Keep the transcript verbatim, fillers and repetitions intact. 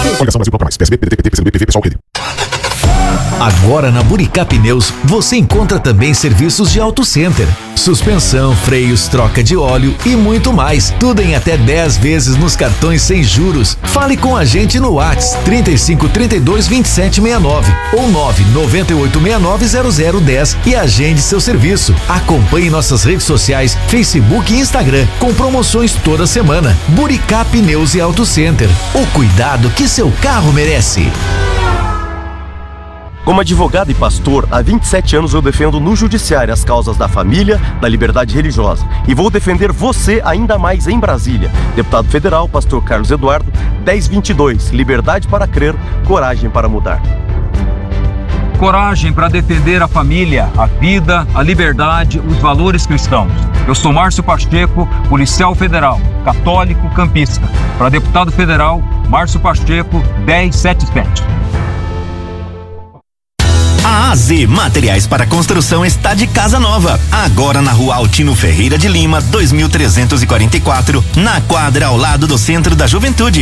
Coligação Brasil Bloco Mais, P S B, P D T, P T, P C do B, P V, Pessoal, Rede. Agora na Buricá Pneus você encontra também serviços de Auto Center, suspensão, freios, troca de óleo e muito mais. Tudo em até dez vezes nos cartões sem juros. Fale com a gente no WhatsApp trinta e cinco, trinta e dois, vinte e sete, sessenta e nove ou nove nove oito seis nove zero zero um zero e agende seu serviço. Acompanhe nossas redes sociais, Facebook e Instagram, com promoções toda semana. Buricá Pneus e Auto Center. O cuidado que seu carro merece. Como advogado e pastor, há vinte e sete anos eu defendo no judiciário as causas da família, da liberdade religiosa. E vou defender você ainda mais em Brasília. Deputado Federal, pastor Carlos Eduardo, dez vinte e dois, liberdade para crer, coragem para mudar. Coragem para defender a família, a vida, a liberdade, os valores cristãos. Eu sou Márcio Pacheco, policial federal, católico, campista. Para deputado federal, Márcio Pacheco, dez setenta e sete. A A Z Materiais para Construção está de casa nova. Agora na Rua Altino Ferreira de Lima, dois mil trezentos e quarenta e quatro, na quadra ao lado do Centro da Juventude.